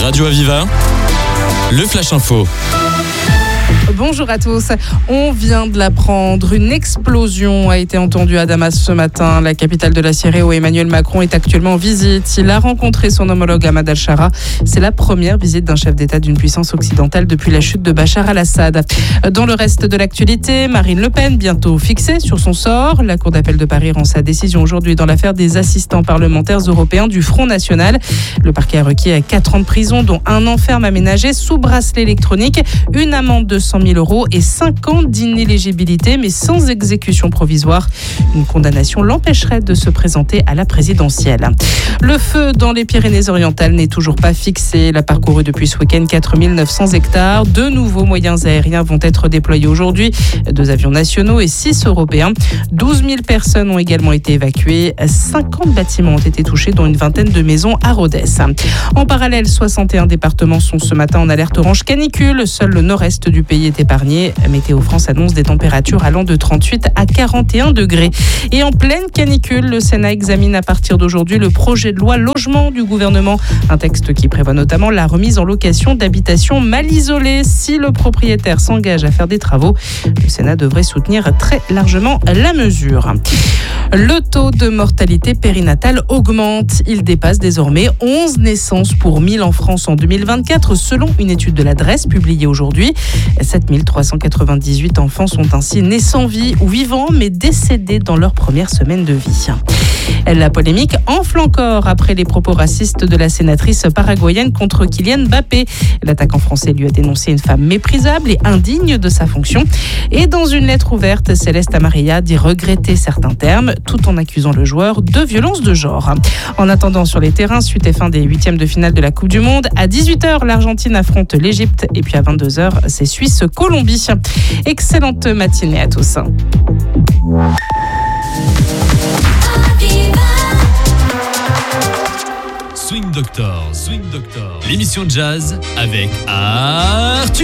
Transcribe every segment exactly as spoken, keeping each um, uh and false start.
Radio Aviva, le Flash Info. Bonjour à tous. On vient de l'apprendre. Une explosion a été entendue à Damas ce matin, la capitale de la Syrie où Emmanuel Macron est actuellement en visite. Il a rencontré son homologue Ahmad al-Shara. C'est la première visite d'un chef d'État d'une puissance occidentale depuis la chute de Bachar al-Assad. Dans le reste de l'actualité, Marine Le Pen, bientôt fixée sur son sort. La Cour d'appel de Paris rend sa décision aujourd'hui dans l'affaire des assistants parlementaires européens du Front National. Le parquet a requis à quatre ans de prison, dont un an ferme aménagé sous bracelet électronique, une amende de cent mille euros et cinq ans d'inéligibilité, mais sans exécution provisoire. Une condamnation l'empêcherait de se présenter à la présidentielle. Le feu dans les Pyrénées-Orientales n'est toujours pas fixé. Il a parcouru depuis ce week-end quatre mille neuf cents hectares. Deux nouveaux moyens aériens vont être déployés aujourd'hui. Deux avions nationaux et six européens. douze mille personnes ont également été évacuées. cinquante bâtiments ont été touchés, dont une vingtaine de maisons à Rodez. En parallèle, soixante et un départements sont ce matin en alerte orange canicule. Seul le nord-est du pays est épargné. Météo France annonce des températures allant de trente-huit à quarante et un degrés. Et en pleine canicule, le Sénat examine à partir d'aujourd'hui le projet de loi logement du gouvernement. Un texte qui prévoit notamment la remise en location d'habitations mal isolées. Si le propriétaire s'engage à faire des travaux, le Sénat devrait soutenir très largement la mesure. Le taux de mortalité périnatale augmente. Il dépasse désormais onze naissances pour mille en France en deux mille vingt-quatre, selon une étude de l'adresse publiée aujourd'hui. sept mille trois cent quatre-vingt-dix-huit enfants sont ainsi nés sans vie ou vivants, mais décédés dans leur première semaine de vie. La polémique enfle encore après les propos racistes de la sénatrice paraguayenne contre Kylian Mbappé. L'attaquant français lui a dénoncé une femme méprisable et indigne de sa fonction. Et dans une lettre ouverte, Céleste Amarilla dit regretter certains termes, tout en accusant le joueur de violence de genre. En attendant, sur les terrains, suite et fin des huitièmes de finale de la Coupe du Monde. À dix-huit heures, l'Argentine affronte l'Égypte. Et puis à vingt-deux heures, c'est Suisse-Colombie. Excellente matinée à tous. Swing Doctor, Swing Doctor, l'émission de jazz avec Arthur.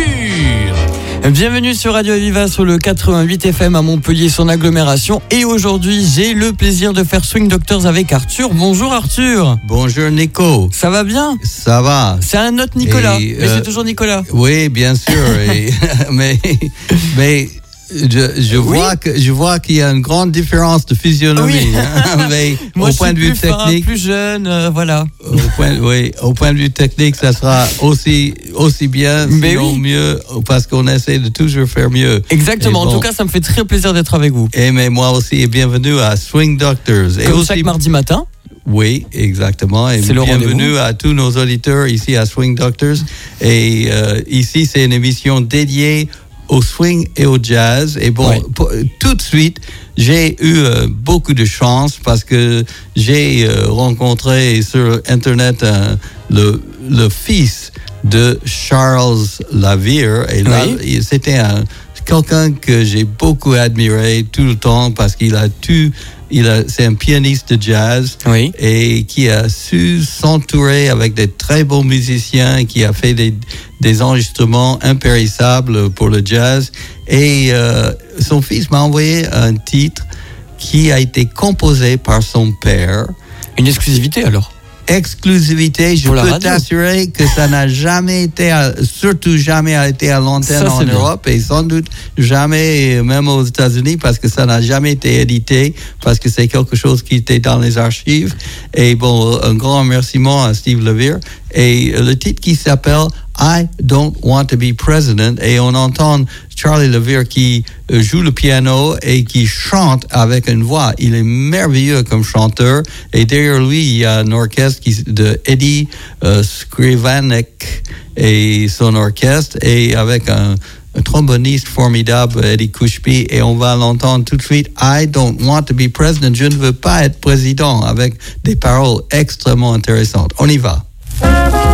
Bienvenue sur Radio Aviva sur le quatre-vingt-huit F M à Montpellier, son agglomération. Et aujourd'hui, j'ai le plaisir de faire Swing Doctors avec Arthur. Bonjour Arthur. Bonjour Nico. Ça va bien? Ça va. C'est un autre Nicolas, Et, mais euh, c'est toujours Nicolas. Oui, bien sûr. et, mais mais je, je Oui. vois que je vois qu'il y a une grande différence de physionomie. Oui. hein, mais Moi, au je point suis de vue plus fin, technique, plus jeune, euh, voilà. au point, oui, au point de vue technique, ça sera aussi aussi bien, Mais sinon oui. mieux, parce qu'on essaie de toujours faire mieux. Exactement. Et En bon. tout cas, ça me fait très plaisir d'être avec vous. Et mais moi aussi, et bienvenue à Swing Doctors. Et Comme aussi, chaque mardi matin. Oui, exactement. Et C'est le bienvenue rendez-vous. à tous nos auditeurs ici à Swing Doctors. Et euh, ici, c'est une émission dédiée au swing et au jazz. Et bon, Ouais. pour- tout de suite, j'ai eu euh, beaucoup de chance parce que j'ai euh, rencontré sur Internet euh, le, le fils de Charles Lavire. Et là, Oui. il- c'était un, quelqu'un que j'ai beaucoup admiré tout le temps parce qu'il a tout. Il a, c'est un pianiste de jazz Oui. et qui a su s'entourer avec des très bons musiciens et qui a fait des, des enregistrements impérissables pour le jazz. Et euh, son fils m'a envoyé un titre qui a été composé par son père. Une exclusivité alors. Exclusivité, je Pour la peux radio. t'assurer que ça n'a jamais été, à- surtout jamais été à l'antenne Ça, en c'est bien. Europe et sans doute jamais, même aux États-Unis, parce que ça n'a jamais été édité, parce que c'est quelque chose qui était dans les archives. Et bon, un grand remerciement à Steve Levere. Et le titre qui s'appelle I Don't Want to Be President, et on entend Charlie Levere qui euh, joue le piano et qui chante avec une voix. Il est merveilleux comme chanteur, et derrière lui, il y a un orchestre qui, de Eddie euh, Skrivanek et son orchestre, et avec un, un tromboniste formidable, Eddie Cushby, et on va l'entendre tout de suite. I don't want to be president. Je ne veux pas être président, avec des paroles extrêmement intéressantes. On y va.